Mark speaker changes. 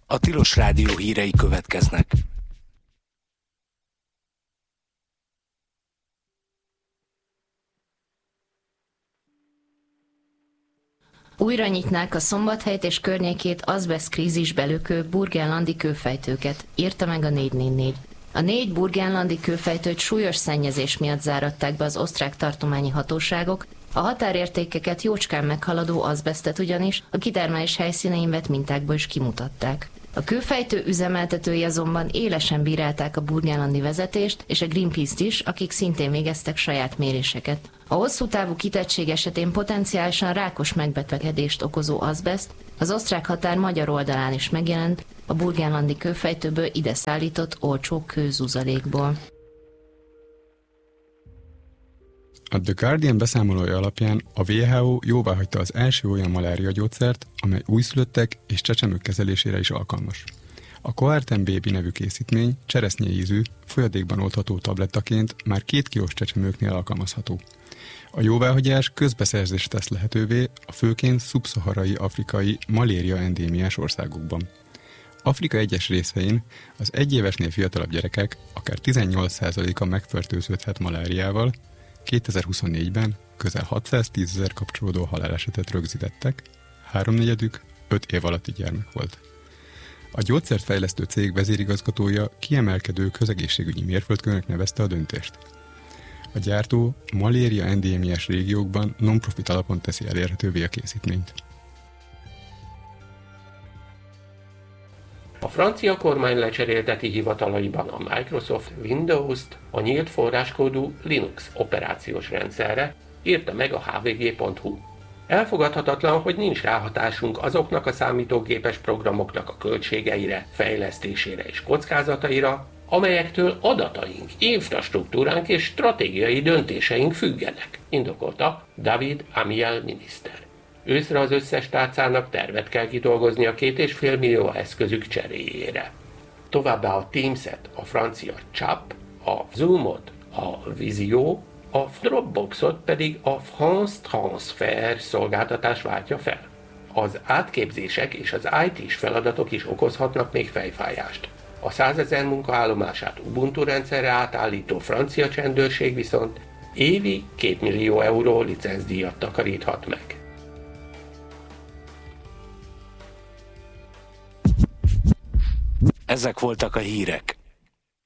Speaker 1: A Tilos Rádió hírei következnek.
Speaker 2: Újra nyitnák a Szombathelyt és környékét azbesztkrízisbe lökő burgenlandi kőfejtőket, írta meg a 444. A 4 burgenlandi kőfejtőt súlyos szennyezés miatt záratták be az osztrák tartományi hatóságok, a határértékeket jócskán meghaladó azbesztet ugyanis a kitermelés helyszínein vett mintákból is kimutatták. A kőfejtő üzemeltetői azonban élesen bírálták a burgenlandi vezetést és a Greenpeace-t is, akik szintén végeztek saját méréseket. A hosszú távú kitettség esetén potenciálisan rákos megbetegedést okozó azbeszt az osztrák határ magyar oldalán is megjelent, a burgenlandi kőfejtőből ide szállított olcsó kőzuzalékból.
Speaker 3: A The Guardian beszámolója alapján a WHO jóváhagyta az első olyan maláriagyógyszert, amely újszülöttek és csecsemők kezelésére is alkalmas. A Coartem Baby nevű készítmény cseresznyeízű, folyadékban oldható tablettaként már 2 kilós csecsemőknél alkalmazható. A jóváhagyás közbeszerzést tesz lehetővé a főként szubszaharai afrikai malária endémiás országokban. Afrika egyes részein az 1 évesnél fiatalabb gyerekek akár 18%-a megfertőződhet maláriával. 2024-ben közel 610 000 kapcsolódó halálesetet rögzítettek, 3/4 5 év alatti gyermek volt. A gyógyszert fejlesztő cég vezérigazgatója kiemelkedő közegészségügyi mérföldkőnek nevezte a döntést. A gyártó malária endémiás régiókban non-profit alapon teszi elérhetővé a készítményt.
Speaker 4: A francia kormány lecserélteti hivatalaiban a Microsoft Windows-t a nyílt forráskódú Linux operációs rendszerre, írta meg a hvg.hu. Elfogadhatatlan, hogy nincs ráhatásunk azoknak a számítógépes programoknak a költségeire, fejlesztésére és kockázataira, amelyektől adataink, infrastruktúránk és stratégiai döntéseink függenek, indokolta David Amiel miniszter. Őszre az összes tárcának tervet kell kidolgozni a 2,5 millió eszközük cseréjére. Továbbá a Teams-et, a francia CHAP, a Zoom-ot, a Visio, a Dropboxot pedig a France Transfer szolgáltatás váltja fel. Az átképzések és az IT-s feladatok is okozhatnak még fejfájást. A 100 000 munkaállomását Ubuntu rendszerre átállító francia csendőrség viszont évi 2 millió euró licencdíjat takaríthat meg.
Speaker 1: Ezek voltak a hírek.